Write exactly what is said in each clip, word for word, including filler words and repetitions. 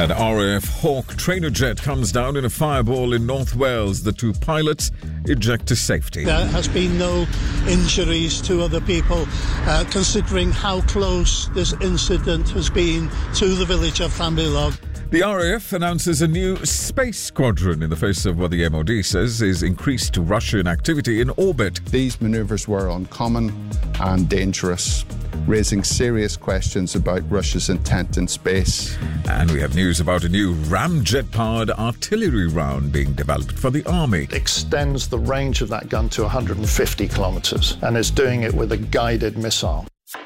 An R A F Hawk trainer jet comes down in a fireball in North Wales. The two pilots eject to safety. There has been no injuries to other people, uh, considering how close this incident has been to the village of Llanbilog. The R A F announces a new space squadron in the face of what the M O D says is increased Russian activity in orbit. These manoeuvres were uncommon and dangerous, raising serious questions about Russia's intent in space. And we have news about a new ramjet-powered artillery round being developed for the army. It extends the range of that gun to one hundred fifty kilometres, and it's doing it with a guided missile.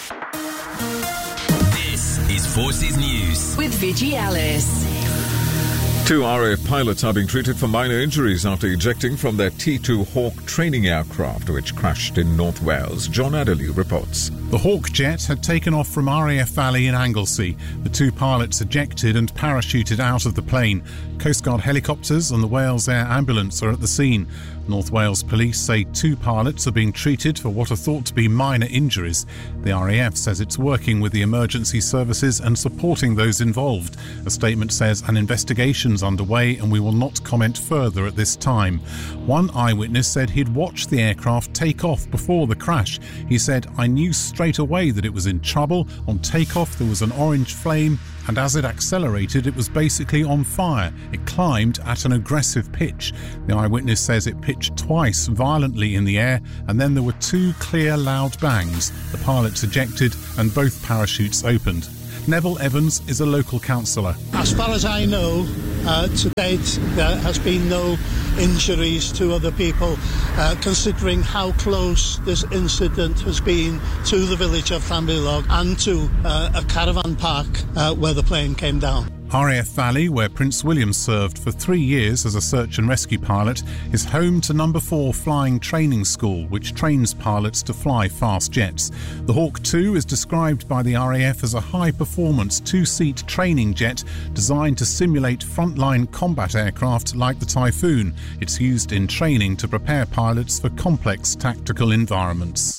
This is Forces News with Vigi Ellis. Two R A F pilots are being treated for minor injuries after ejecting from their T two Hawk training aircraft, which crashed in North Wales. John Adderley reports. The Hawk jet had taken off from R A F Valley in Anglesey. The two pilots ejected and parachuted out of the plane. Coast Guard helicopters and the Wales Air Ambulance are at the scene. North Wales Police say two pilots are being treated for what are thought to be minor injuries. The R A F says it's working with the emergency services and supporting those involved. A statement says an investigation's underway and we will not comment further at this time. One eyewitness said he'd watched the aircraft take off before the crash. He said, "I knew straight away that it was in trouble. On takeoff there was an orange flame, and as it accelerated it was basically on fire. It climbed at an aggressive pitch." The eyewitness says it pitched twice violently in the air, and then there were two clear loud bangs. The pilots ejected and both parachutes opened. Neville Evans is a local councillor. As far as I know, uh, to date there has been no injuries to other people, uh, considering how close this incident has been to the village of Llanbilog and to uh, a caravan park uh, where the plane came down. R A F Valley, where Prince William served for three years as a search and rescue pilot, is home to Number four Flying Training School, which trains pilots to fly fast jets. The Hawk two is described by the R A F as a high-performance two-seat training jet designed to simulate frontline combat aircraft like the Typhoon. It's used in training to prepare pilots for complex tactical environments.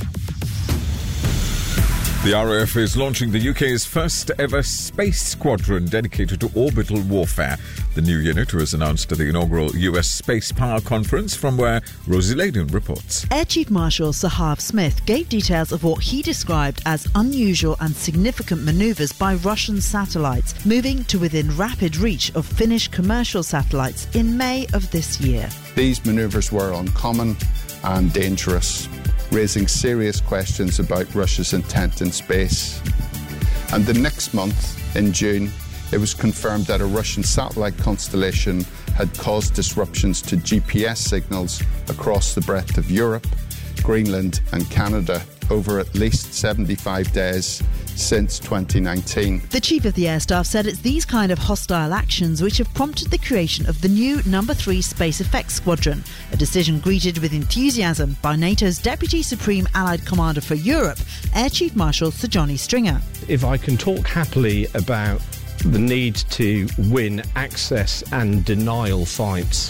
The R A F is launching the U K's first ever space squadron dedicated to orbital warfare. The new unit was announced at the inaugural U S Space Power Conference, from where Rosie Layden reports. Air Chief Marshal Sir Harv Smith gave details of what he described as unusual and significant manoeuvres by Russian satellites, moving to within rapid reach of Finnish commercial satellites in May of this year. These manoeuvres were uncommon and dangerous, raising serious questions about Russia's intent in space. And the next month, in June, it was confirmed that a Russian satellite constellation had caused disruptions to G P S signals across the breadth of Europe, Greenland and Canada over at least seventy-five days since twenty nineteen. The Chief of the Air Staff said it's these kind of hostile actions which have prompted the creation of the new Number three Space Effects Squadron, a decision greeted with enthusiasm by NATO's Deputy Supreme Allied Commander for Europe, Air Chief Marshal Sir Johnny Stringer. If I can talk happily about the need to win access and denial fights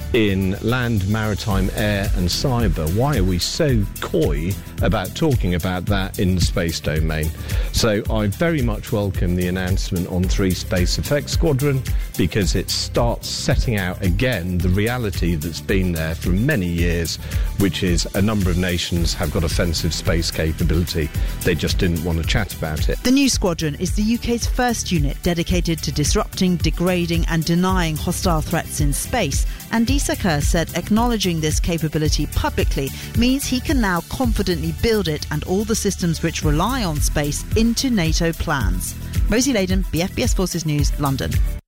in land, maritime, air and cyber, why are we so coy about talking about that in the space domain? So I very much welcome the announcement on three Space Effects Squadron, because it starts setting out again the reality that's been there for many years, which is a number of nations have got offensive space capability. They just didn't want to chat about it. The new squadron is the U K's first unit dedicated to disrupting, degrading and denying hostile threats in space, and Disa Kerr said acknowledging this capability publicly means he can now confidently build it and all the systems which rely on space into NATO plans. Rosie Layden, B F B S Forces News, London.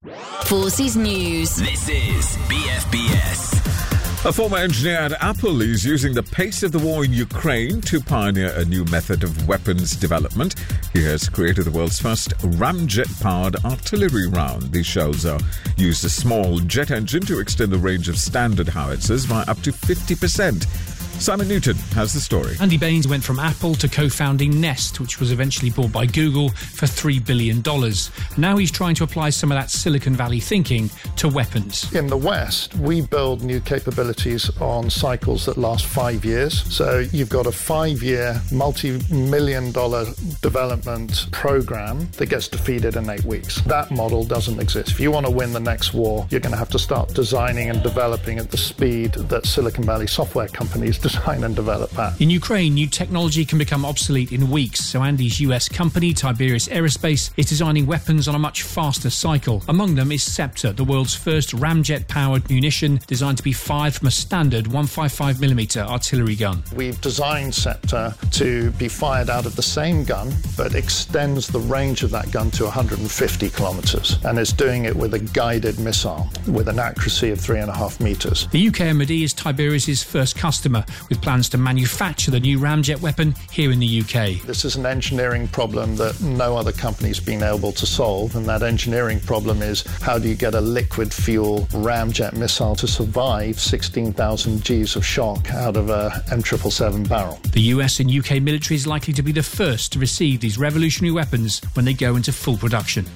Forces News. This is B F B S. A former engineer at Apple is using the pace of the war in Ukraine to pioneer a new method of weapons development. He has created the world's first ramjet-powered artillery round. These shells are used a small jet engine to extend the range of standard howitzers by up to fifty percent. Simon Newton has the story. Andy Baines went from Apple to co-founding Nest, which was eventually bought by Google for three billion dollars. Now he's trying to apply some of that Silicon Valley thinking to weapons. In the West, we build new capabilities on cycles that last five years. So you've got a five-year, multi-million dollar development program that gets defeated in eight weeks. That model doesn't exist. If you want to win the next war, you're going to have to start designing and developing at the speed that Silicon Valley software companies design and develop at. In Ukraine, new technology can become obsolete in weeks, so Andy's U S company, Tiberius Aerospace, is designing weapons on a much faster cycle. Among them is Scepter, the world's first ramjet-powered munition designed to be fired from a standard one fifty-five millimeter artillery gun. We've designed Scepter to be fired out of the same gun, but extends the range of that gun to one hundred fifty kilometres, and it's doing it with a guided missile with an accuracy of three and a half metres. The U K M O D is Tiberius's first customer, with plans to manufacture the new ramjet weapon here in the U K. This is an engineering problem that no other company's been able to solve, and that engineering problem is how do you get a liquid fuel ramjet missile to survive sixteen thousand G's of shock out of a M seven seventy-seven barrel. The U S and U K military is likely to be the first to receive these revolutionary weapons when they go into full production.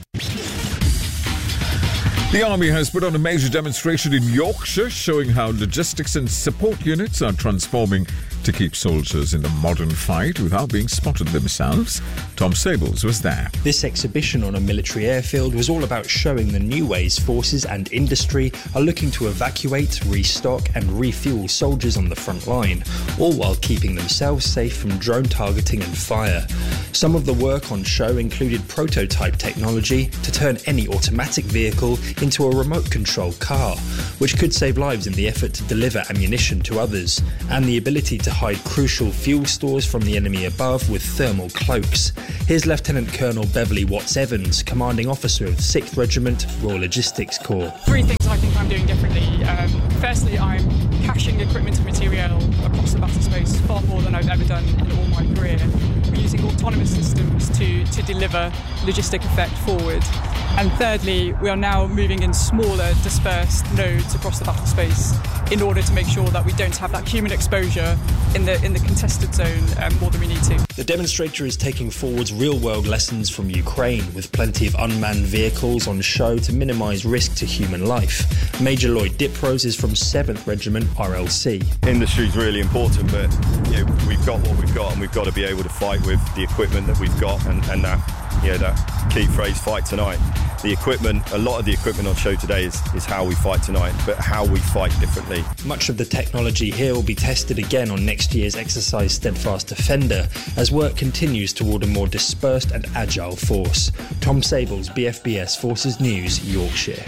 The Army has put on a major demonstration in Yorkshire showing how logistics and support units are transforming to keep soldiers in the modern fight without being spotted themselves. Tom Sables was there. This exhibition on a military airfield was all about showing the new ways forces and industry are looking to evacuate, restock and refuel soldiers on the front line, all while keeping themselves safe from drone targeting and fire. Some of the work on show included prototype technology to turn any automatic vehicle into a remote-controlled car, which could save lives in the effort to deliver ammunition to others, and the ability to hide crucial fuel stores from the enemy above with thermal cloaks. Here's Lieutenant Colonel Beverly Watts-Evans, Commanding Officer of the sixth Regiment, Royal Logistics Corps. Three things I think I'm doing differently. Um, firstly, I'm caching equipment and material across the battle space far more than I've ever done in all my career. We're using autonomous systems to, to deliver logistic effect forward. And thirdly, we are now moving in smaller, dispersed nodes across the battle space in order to make sure that we don't have that human exposure in the in the contested zone um, more than we need to. The demonstrator is taking forwards real-world lessons from Ukraine, with plenty of unmanned vehicles on show to minimise risk to human life. Major Lloyd Diprose is from seventh Regiment R L C. Industry's really important, but you know, we've got what we've got, and we've got to be able to fight with the equipment that we've got, and, and that, you know, that key phrase, fight tonight. The equipment, a lot of the equipment on show today is, is how we fight tonight, but how we fight differently. Much of the technology here will be tested again on next year's exercise Steadfast Defender, as work continues toward a more dispersed and agile force. Tom Sables, B F B S Forces News, Yorkshire.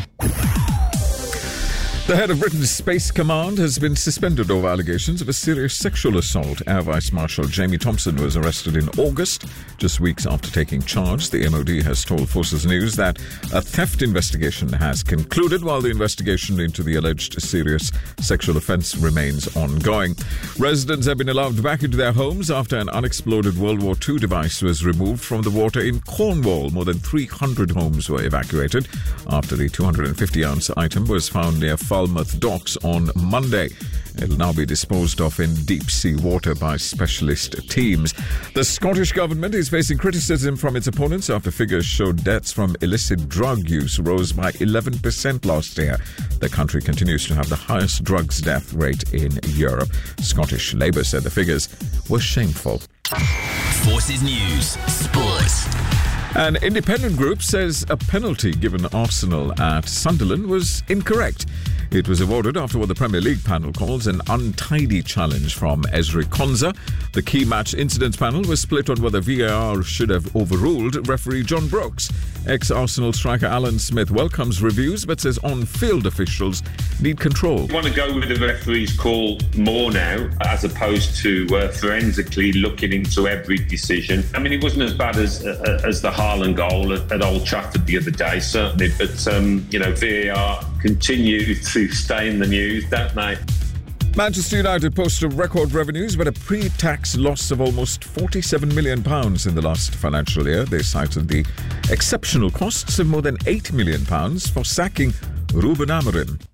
The head of Britain's Space Command has been suspended over allegations of a serious sexual assault. Air Vice Marshal Jamie Thompson was arrested in August, just weeks after taking charge. The M O D has told Forces News that a theft investigation has concluded, while the investigation into the alleged serious sexual offence remains ongoing. Residents have been allowed back into their homes after an unexploded World War Two device was removed from the water in Cornwall. More than three hundred homes were evacuated after the two hundred fifty ounce item was found near Falmouth Docks on Monday. It will now be disposed of in deep-sea water by specialist teams. The Scottish Government is facing criticism from its opponents after figures showed deaths from illicit drug use rose by eleven percent last year. The country continues to have the highest drugs death rate in Europe. Scottish Labour said the figures were shameful. Forces News Sports. An independent group says a penalty given Arsenal at Sunderland was incorrect. It was awarded after what the Premier League panel calls an untidy challenge from Ezri Konsa. The key match incidents panel was split on whether V A R should have overruled referee John Brooks. Ex-Arsenal striker Alan Smith welcomes reviews but says on-field officials need control. I want to go with the referee's call more now, as opposed to uh, forensically looking into every decision. I mean, it wasn't as bad as uh, as the Haaland goal at, at Old Trafford the other day, certainly, but um, you know, V A R continue to stay in the news, don't they? Manchester United posted record revenues but a pre-tax loss of almost forty-seven million pounds in the last financial year. They cited the exceptional costs of more than eight million pounds for sacking Ruben Amorim.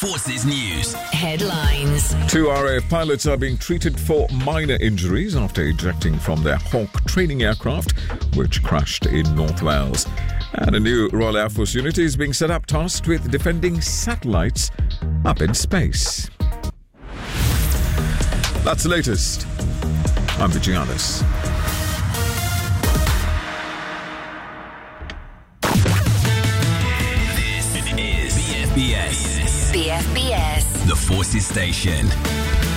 Forces News. Headlines. Two R A F pilots are being treated for minor injuries after ejecting from their Hawk training aircraft, which crashed in North Wales. And a new Royal Air Force unit is being set up tasked with defending satellites up in space. That's the latest. I'm Vijay Alice. This is B F B S. B F B S. The Forces Station.